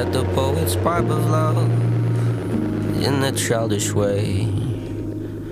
the poet's pipe of love in a childish way.